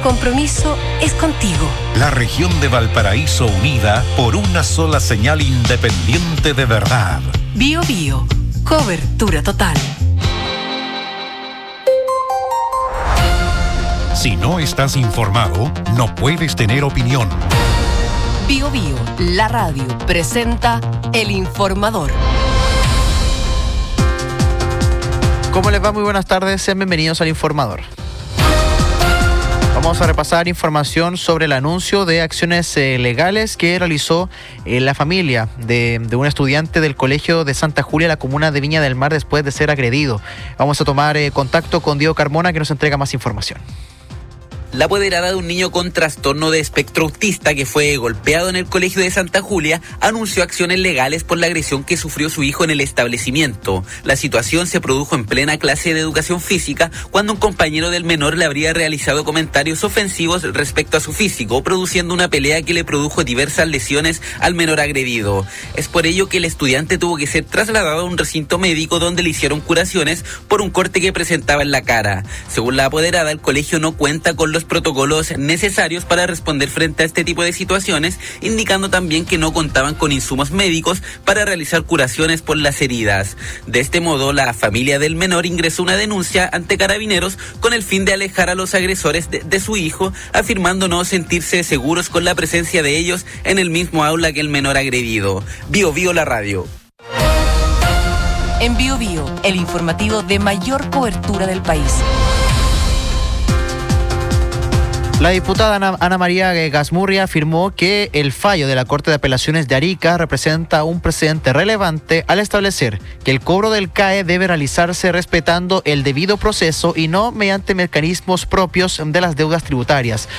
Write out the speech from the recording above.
Nuestro compromiso es contigo. La región de Valparaíso unida por una sola señal independiente de verdad. Bío Bío, cobertura total. Si no estás informado, no puedes tener opinión. Bío Bío, la radio, presenta El Informador. ¿Cómo les va? Muy buenas tardes, sean bienvenidos al Informador. Vamos a repasar información sobre el anuncio de acciones legales que realizó la familia de un estudiante del Colegio de Santa Julia, la comuna de Viña del Mar, después de ser agredido. Vamos a tomar contacto con Diego Carmona, que nos entrega más información. La apoderada de un niño con trastorno de espectro autista que fue golpeado en el Colegio de Santa Julia anunció acciones legales por la agresión que sufrió su hijo en el establecimiento. La situación se produjo en plena clase de educación física cuando un compañero del menor le habría realizado comentarios ofensivos respecto a su físico, produciendo una pelea que le produjo diversas lesiones al menor agredido. Es por ello que el estudiante tuvo que ser trasladado a un recinto médico donde le hicieron curaciones por un corte que presentaba en la cara. Según la apoderada, el colegio no cuenta con los protocolos necesarios para responder frente a este tipo de situaciones, indicando también que no contaban con insumos médicos para realizar curaciones por las heridas. De este modo, la familia del menor ingresó una denuncia ante Carabineros con el fin de alejar a los agresores de su hijo, afirmando no sentirse seguros con la presencia de ellos en el mismo aula que el menor agredido. Bío Bío, la radio. En Bío Bío, el informativo de mayor cobertura del país. La diputada Ana María Gasmurria afirmó que el fallo de la Corte de Apelaciones de Arica representa un precedente relevante al establecer que el cobro del CAE debe realizarse respetando el debido proceso y no mediante mecanismos propios de las deudas tributarias.